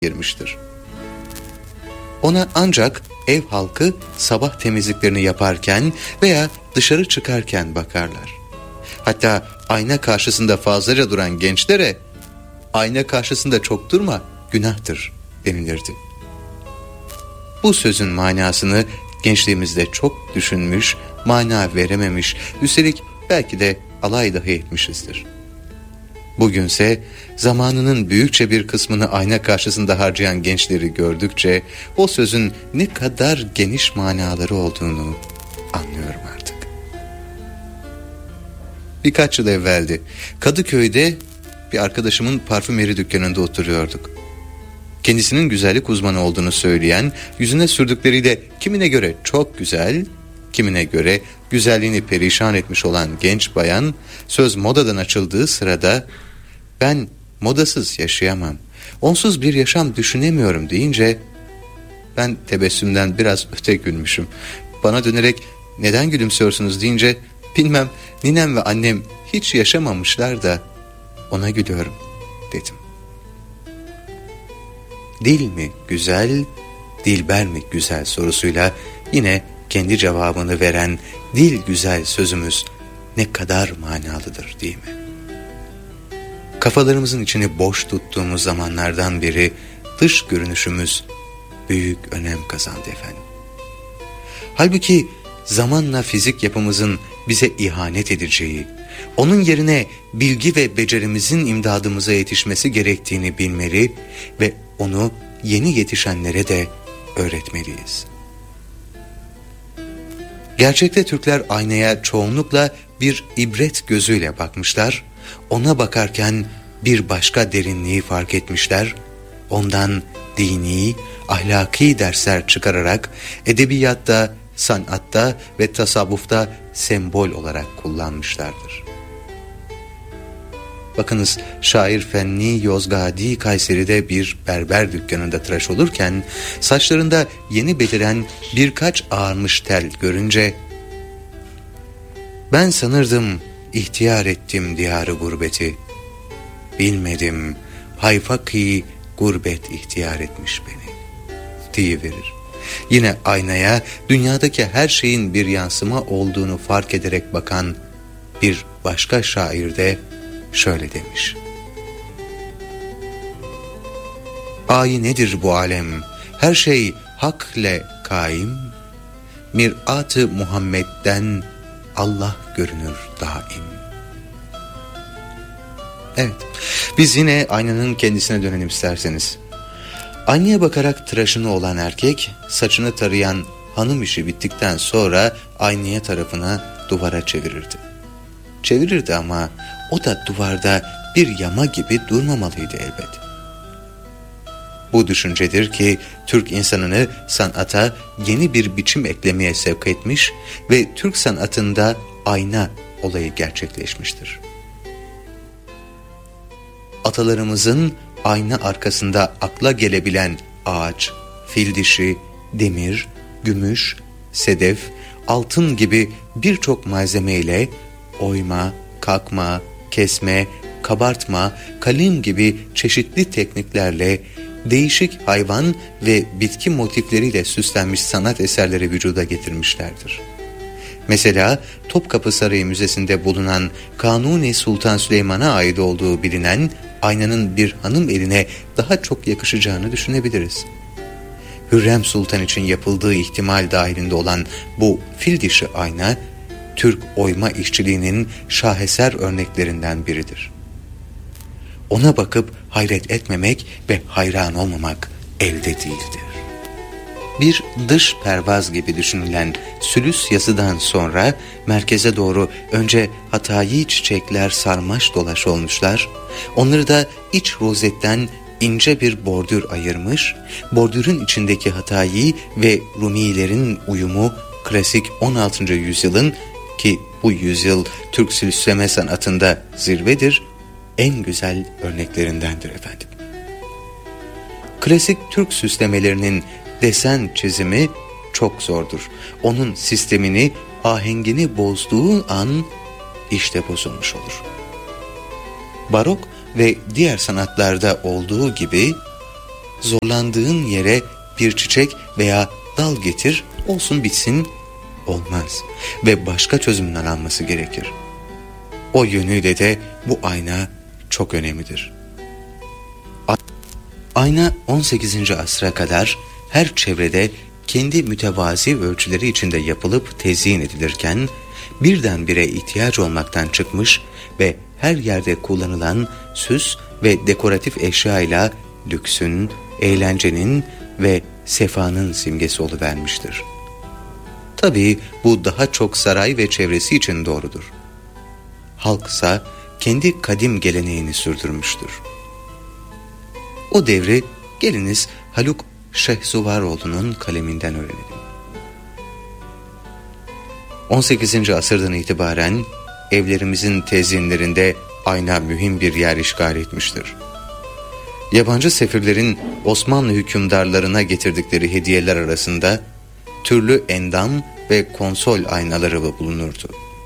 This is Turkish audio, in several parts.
girmiştir. Ona ancak ev halkı sabah temizliklerini yaparken veya dışarı çıkarken bakarlar. Hatta ayna karşısında fazlaca duran gençlere ayna karşısında çok durma, günahtır denilirdi. Bu sözün manasını gençliğimizde çok düşünmüş, mana verememiş, üstelik belki de alay dahi etmişizdir. Bugünse zamanının büyükçe bir kısmını ayna karşısında harcayan gençleri gördükçe o sözün ne kadar geniş manaları olduğunu anlıyorum artık. Birkaç yıl evveldi. Kadıköy'de bir arkadaşımın parfümeri dükkanında oturuyorduk. Kendisinin güzellik uzmanı olduğunu söyleyen, yüzüne sürdükleriyle kimine göre çok güzel, kimine göre güzelliğini perişan etmiş olan genç bayan, söz modadan açıldığı sırada ben modasız yaşayamam, onsuz bir yaşam düşünemiyorum deyince ben tebessümden biraz öte gülmüşüm. Bana dönerek neden gülümsüyorsunuz deyince bilmem, ninem ve annem hiç yaşamamışlar da ona gülüyorum dedim. Dil mi güzel, dilber mi güzel sorusuyla yine kendi cevabını veren dil güzel sözümüz ne kadar manalıdır değil mi? Kafalarımızın içini boş tuttuğumuz zamanlardan beri dış görünüşümüz büyük önem kazandı efendim. Halbuki zamanla fizik yapımızın bize ihanet edeceği, onun yerine bilgi ve becerimizin imdadımıza yetişmesi gerektiğini bilmeli ve onu yeni yetişenlere de öğretmeliyiz. Gerçekte Türkler aynaya çoğunlukla bir ibret gözüyle bakmışlar, ona bakarken bir başka derinliği fark etmişler, ondan dini, ahlaki dersler çıkararak edebiyatta, sanatta ve tasavvufta sembol olarak kullanmışlardır. Bakınız, şair Fenni Yozgadi Kayseri'de bir berber dükkanında tıraş olurken saçlarında yeni beliren birkaç ağarmış tel görünce "Ben sanırdım ihtiyar ettim diyarı gurbeti, bilmedim hayfaki gurbet ihtiyar etmiş beni" diyiverir. Yine aynaya dünyadaki her şeyin bir yansıma olduğunu fark ederek bakan bir başka şair de şöyle demiş: "Ayinedir bu alem, her şey hakle kaim, mirat-ı Muhammed'den Allah görünür daim." Evet, biz yine aynanın kendisine dönelim isterseniz. Aynaya bakarak tıraşını olan erkek, saçını tarayan hanım işi bittikten sonra aynaya tarafına duvara çevirirdi. Çevirirdi ama o da duvarda bir yama gibi durmamalıydı elbet. Bu düşüncedir ki Türk insanını sanata yeni bir biçim eklemeye sevk etmiş ve Türk sanatında ayna olayı gerçekleşmiştir. Atalarımızın ayna arkasında akla gelebilen ağaç, fil dişi, demir, gümüş, sedef, altın gibi birçok malzemeyle oyma, kakma, kesme, kabartma, kalem gibi çeşitli tekniklerle değişik hayvan ve bitki motifleriyle süslenmiş sanat eserleri vücuda getirmişlerdir. Mesela Topkapı Sarayı Müzesi'nde bulunan Kanuni Sultan Süleyman'a ait olduğu bilinen aynanın bir hanım eline daha çok yakışacağını düşünebiliriz. Hürrem Sultan için yapıldığı ihtimal dahilinde olan bu fil dişi ayna, Türk oyma işçiliğinin şaheser örneklerinden biridir. Ona bakıp hayret etmemek ve hayran olmamak elde değildir. Bir dış pervaz gibi düşünülen sülüs yazıdan sonra merkeze doğru önce hatayi çiçekler sarmaş dolaş olmuşlar, onları da iç rozetten ince bir bordür ayırmış, bordürün içindeki hatayi ve Rumilerin uyumu klasik 16. yüzyılın, ki bu yüzyıl Türk süsleme sanatında zirvedir, en güzel örneklerindendir efendim. Klasik Türk süslemelerinin desen çizimi çok zordur. Onun sistemini, ahengini bozduğu an işte bozulmuş olur. Barok ve diğer sanatlarda olduğu gibi zorlandığın yere bir çiçek veya dal getir, olsun bitsin, olmaz ve başka çözümün aranması gerekir. O yönüyle de bu ayna çok önemlidir. Ayna 18. asra kadar her çevrede kendi mütevazi ölçüleri içinde yapılıp tezyin edilirken, birdenbire ihtiyaç olmaktan çıkmış ve her yerde kullanılan süs ve dekoratif eşyayla lüksün, eğlencenin ve sefanın simgesi oluvermiştir. Tabii bu daha çok saray ve çevresi için doğrudur. Halksa kendi kadim geleneğini sürdürmüştür. O devri geliniz Haluk Şehsuvaroğlu'nun kaleminden öğrenelim. 18. asırdan itibaren evlerimizin tezyinlerinde ayna mühim bir yer işgal etmiştir. Yabancı sefirlerin Osmanlı hükümdarlarına getirdikleri hediyeler arasında türlü endam ve konsol aynaları bulunurdu.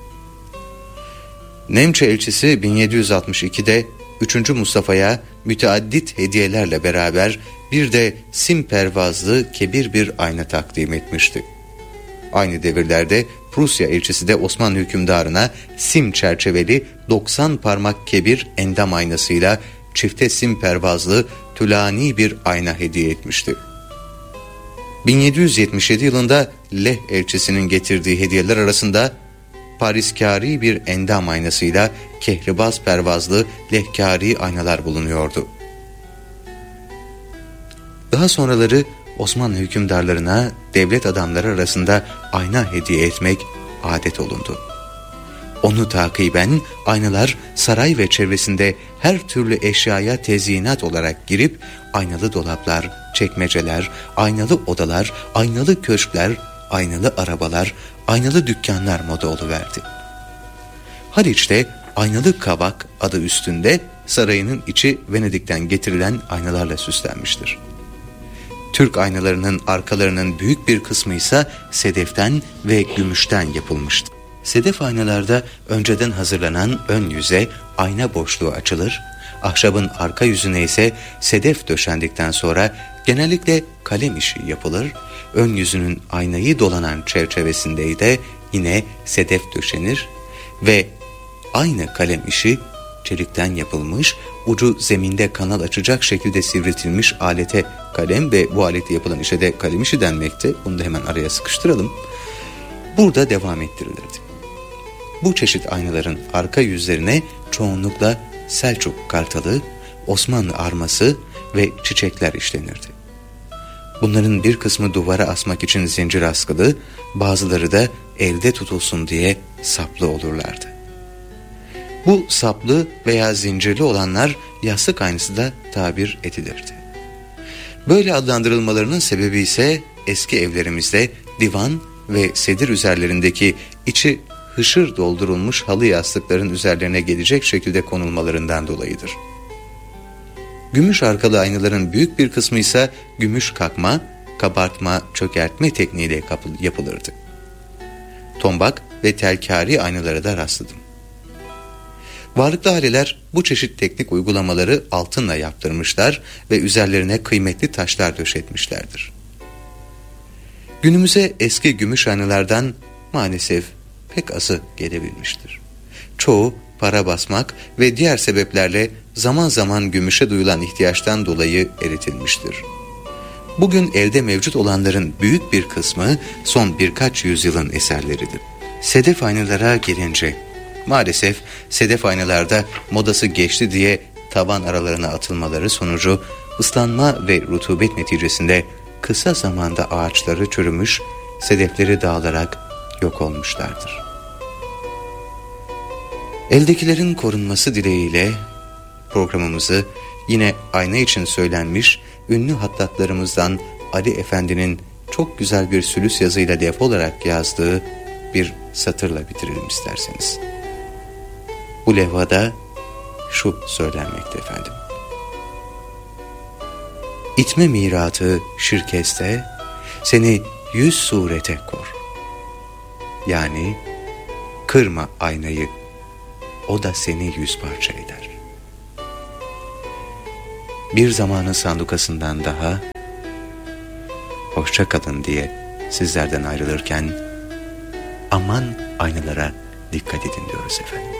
Nemçe elçisi 1762'de 3. Mustafa'ya müteaddit hediyelerle beraber bir de sim pervazlı kebir bir ayna takdim etmişti. Aynı devirlerde Prusya elçisi de Osmanlı hükümdarına sim çerçeveli 90 parmak kebir endam aynasıyla çifte sim pervazlı tülani bir ayna hediye etmişti. 1777 yılında Leh elçisinin getirdiği hediyeler arasında Pariskari bir endam aynasıyla kehrbaz pervazlı lehkari aynalar bulunuyordu. Daha sonraları Osmanlı hükümdarlarına devlet adamları arasında ayna hediye etmek adet olundu. Onu takiben aynalar saray ve çevresinde her türlü eşyaya tezyinat olarak girip aynalı dolaplar, çekmeceler, aynalı odalar, aynalı köşkler, aynalı arabalar, aynalı dükkanlar moda oluverdi. Haliç'te aynalı kavak adı üstünde sarayının içi Venedik'ten getirilen aynalarla süslenmiştir. Türk aynalarının arkalarının büyük bir kısmı ise sedeften ve gümüşten yapılmıştı. Sedef aynalarda önceden hazırlanan ön yüze ayna boşluğu açılır, ahşabın arka yüzüne ise sedef döşendikten sonra genellikle kalem işi yapılır, ön yüzünün aynayı dolanan çerçevesinde de yine sedef döşenir ve aynı kalem işi çelikten yapılmış, ucu zeminde kanal açacak şekilde sivriltilmiş alete kalem ve bu alette yapılan işe de kalem işi denmekte. Bunu da hemen araya sıkıştıralım. Burada devam ettirilirdi. Bu çeşit aynaların arka yüzlerine çoğunlukla Selçuk kartalı, Osmanlı arması ve çiçekler işlenirdi. Bunların bir kısmı duvara asmak için zincir askılı, bazıları da elde tutulsun diye saplı olurlardı. Bu saplı veya zincirli olanlar yastık aynası da tabir edilirdi. Böyle adlandırılmalarının sebebi ise eski evlerimizde divan ve sedir üzerlerindeki içi hışır doldurulmuş halı yastıkların üzerlerine gelecek şekilde konulmalarından dolayıdır. Gümüş arkalı aynaların büyük bir kısmı ise gümüş kakma, kabartma, çökertme tekniğiyle yapılırdı. Tombak ve telkari aynalara da rastladım. Varlıklı aileler bu çeşit teknik uygulamaları altınla yaptırmışlar ve üzerlerine kıymetli taşlar döşetmişlerdir. Günümüze eski gümüş aynalardan maalesef pek azı gelebilmiştir. Çoğu para basmak ve diğer sebeplerle zaman zaman gümüşe duyulan ihtiyaçtan dolayı eritilmiştir. Bugün elde mevcut olanların büyük bir kısmı son birkaç yüzyılın eserleridir. Sedef aynalara gelince, maalesef sedef aynalarda modası geçti diye taban aralarına atılmaları sonucu ıslanma ve rutubet neticesinde kısa zamanda ağaçları çürümüş, sedefleri dağılarak yok olmuşlardır. Eldekilerin korunması dileğiyle programımızı yine ayna için söylenmiş ünlü hattatlarımızdan Ali Efendi'nin çok güzel bir sülüs yazıyla lef olarak yazdığı bir satırla bitirelim isterseniz. Bu levhada şu söylenmekte efendim. İtme miratı şirkeste seni 100 surete kor. Yani kırma aynayı, o da seni 100 parça eder. bir zamanın sandukasından daha hoşça kalın diye sizlerden ayrılırken aman aynalara dikkat edin diyoruz efendim.